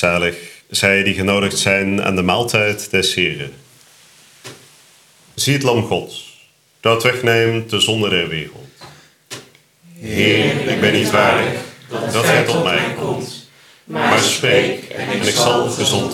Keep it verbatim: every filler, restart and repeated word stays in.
Zalig zij die genodigd zijn aan de maaltijd des Heren. Zie het lam Gods, dat wegneemt de zonde der wereld. Heer, ik ben niet waardig dat gij tot mij komt, maar spreek en ik zal gezond